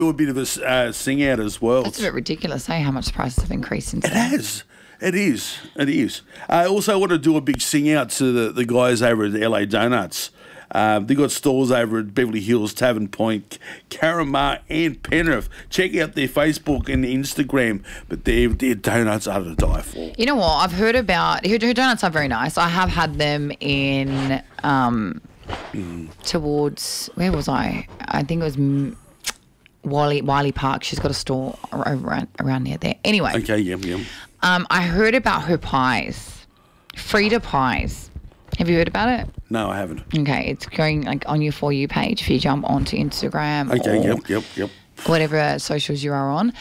do a bit of a sing out as well. That's a bit ridiculous, how much the prices have increased since It then. has. It is. I also want to do a big sing out to the guys over at LA Donuts. They've got stores over at Beverly Hills, Tavern Point, Carramar and Penrith. Check out their Facebook and Instagram, but their donuts are to die for. You know what? I've heard about... Her donuts are very nice. I have had them in... towards... Where was I? I think it was Wiley Park. She's got a store around near there. Anyway. Okay, yeah. I heard about her pies. Frida pies. Have you heard about it? No, I haven't. Okay, it's going like on your For You page if you jump onto Instagram Okay, yep. whatever socials you are on.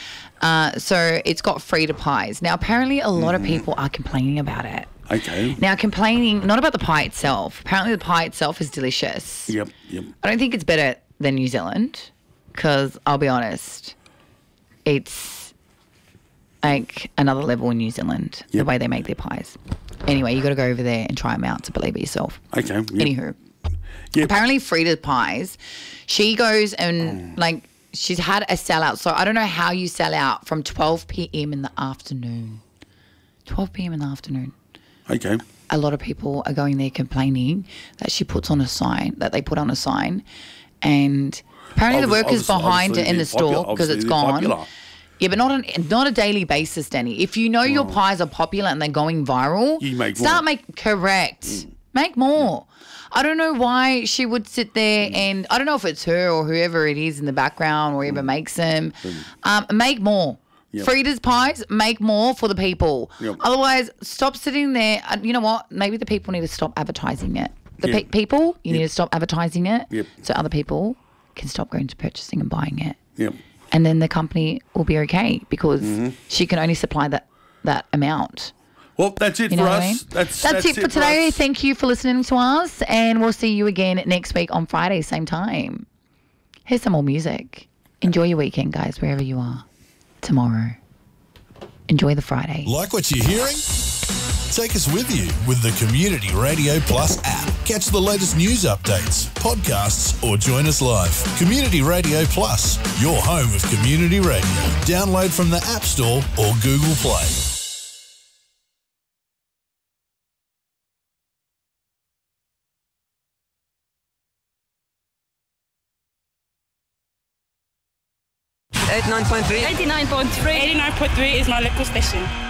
So it's got Frida pies. Now, apparently a lot of people are complaining about it. Okay. Now, complaining not about the pie itself. Apparently the pie itself is delicious. Yep. I don't think it's better than New Zealand because I'll be honest, it's like another level in New Zealand, the way they make their pies. Anyway, you got to go over there and try them out to believe it yourself. Okay. Yep. Anywho. Apparently Frida pies, she goes and like she's had a sellout. So I don't know how you sell out from 12 p.m. in the afternoon. 12 p.m. in the afternoon. Okay. A lot of people are going there complaining that she puts on a sign, that they put on a sign, and apparently the workers behind it in the store because it's gone. Popular. Yeah, but not a daily basis, Danny. If you know your pies are popular and they're going viral, you make start more. Correct. Make more. I don't know why she would sit there and I don't know if it's her or whoever it is in the background or whoever makes them. Make more. Yep. Frida's pies, make more for the people. Yep. Otherwise, stop sitting there. You know what? Maybe the people need to stop advertising it. The people, you need to stop advertising it so other people can stop going to purchasing and buying it. Yep. And then the company will be okay because she can only supply that amount. Well, that's it for us. I mean? That's it for today. Thank you for listening to us, and we'll see you again next week on Friday, same time. Here's some more music. Enjoy your weekend, guys, wherever you are. Tomorrow. Enjoy the Friday. Like what you're hearing? Take us with you with the Community Radio Plus app. Catch the latest news updates, podcasts, or join us live. Community Radio Plus, your home of community radio. Download from the App Store or Google Play. .3 89.3 is my local station.